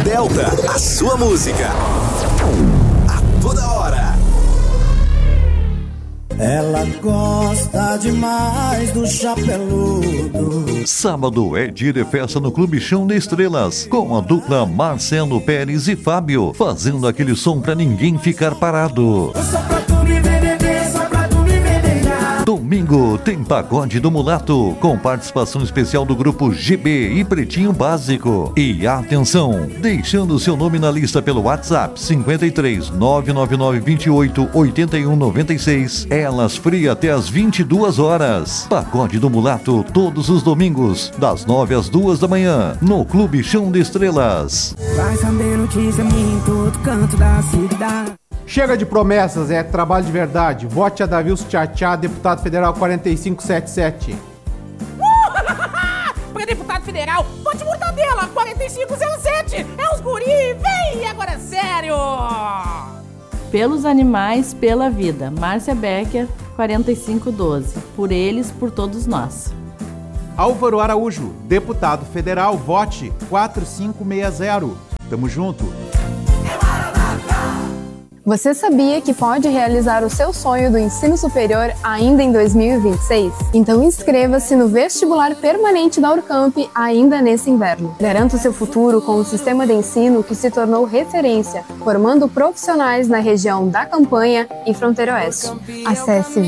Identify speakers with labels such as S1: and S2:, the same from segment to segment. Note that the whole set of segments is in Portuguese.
S1: Delta, a sua música. A toda hora.
S2: Ela gosta demais do chapeludo.
S3: Sábado é dia de festa no Clube Chão de Estrelas, com a dupla Marcelo Pérez e Fábio, fazendo aquele som pra ninguém ficar parado.
S2: Só pra tu me ver beber, só pra tu me ver beijar.
S3: Domingo tem Pagode do Mulato, com participação especial do grupo GB e Pretinho Básico. E atenção, deixando seu nome na lista pelo WhatsApp 53 999 28 81 96, Elas Free até às 22 horas. Pagode do Mulato todos os domingos, das 9 às 2 da manhã, no Clube Chão de Estrelas.
S2: Vai saber notícia minha em todo canto da cidade.
S4: Chega de promessas, é trabalho de verdade. Vote Adavilson Tchatchá, deputado federal 4577.
S5: Para deputado federal, vote Mortadela 4507. É os guri, vem, agora é sério.
S6: Pelos animais, pela vida. Márcia Becker, 4512. Por eles, por todos nós.
S4: Álvaro Araújo, deputado federal, vote 4560. Tamo junto.
S7: Você sabia que pode realizar o seu sonho do ensino superior ainda em 2026? Então inscreva-se no vestibular permanente da Urcamp ainda nesse inverno. Garanta o seu futuro com um sistema de ensino que se tornou referência, formando profissionais na região da Campanha e Fronteira Oeste. Acesse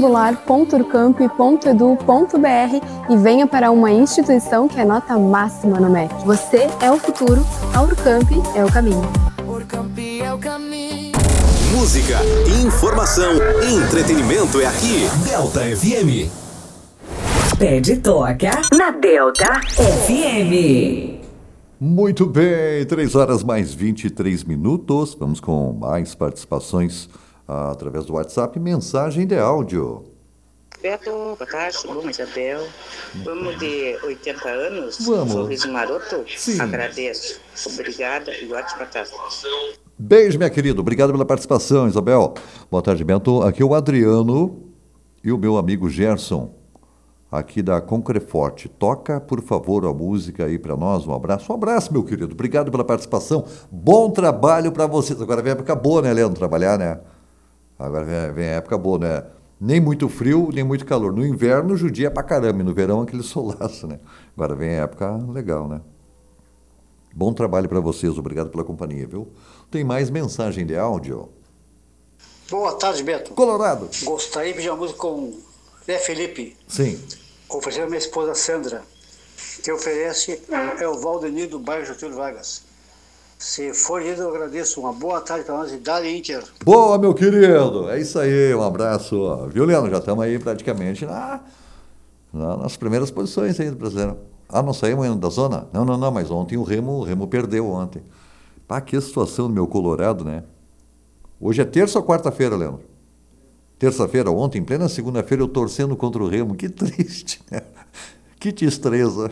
S7: vestibular.urcamp.edu.br e venha para uma instituição que é nota máxima no MEC. Você é o futuro, a Urcamp é o caminho.
S2: Urcamp é o caminho.
S1: Música, informação, entretenimento é aqui. Delta FM.
S8: Pede Toca na Delta FM.
S3: Muito bem, 3 horas mais 23 minutos. Vamos com mais participações através do WhatsApp. Mensagem de áudio.
S9: Beto, boa tarde, bom, Isabel. Vamos de 80 anos?
S3: Vamos.
S9: Sorriso maroto?
S3: Sim.
S9: Agradeço. Obrigada e ótima tarde.
S3: Beijo, minha querida. Obrigado pela participação, Isabel. Boa tarde, Bento. Aqui é o Adriano e o meu amigo Gerson, aqui da Concreforte. Toca, por favor, a música aí para nós. Um abraço, meu querido. Obrigado pela participação. Bom trabalho para vocês. Agora vem a época boa, né, Leandro? Trabalhar, né? Agora vem a época boa, né? Nem muito frio, nem muito calor. No inverno, judia pra caramba. E no verão, aquele solaço, né? Agora vem a época legal, né? Bom trabalho para vocês. Obrigado pela companhia, viu? Tem mais mensagem de áudio.
S10: Boa tarde, Beto.
S3: Colorado.
S10: Gostaria de pedir uma música com Zé Felipe.
S3: Sim.
S10: Oferecer a minha esposa Sandra. Que oferece é o Valdenir do bairro Getúlio Vargas. Se for isso, eu agradeço. Uma boa tarde para nós e Dali Inter.
S3: Boa, meu querido. É isso aí. Um abraço. Viu, Leandro? Já estamos aí praticamente nas primeiras posições aí do Brasileiro. Não saímos ainda da zona? Não, mas ontem o Remo perdeu ontem. Pá, que situação do meu Colorado, né? Hoje é terça ou quarta-feira, Leandro? Terça-feira, ontem, em plena segunda-feira, eu torcendo contra o Remo. Que triste, né? Que tristeza.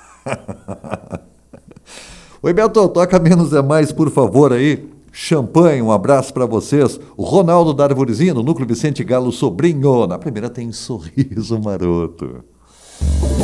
S3: Oi, Beto, toca Menos é Mais, por favor, aí. Champanhe, um abraço para vocês. O Ronaldo da Arvorezinha, no Núcleo Vicente Galo Sobrinho. Na primeira tem Sorriso Maroto.